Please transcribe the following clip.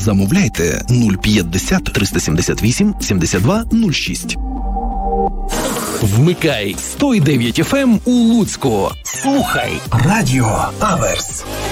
Замовляйте 050 378 72 06. Вмикай 109 FM у Луцьку. Слухай Радіо Аверс.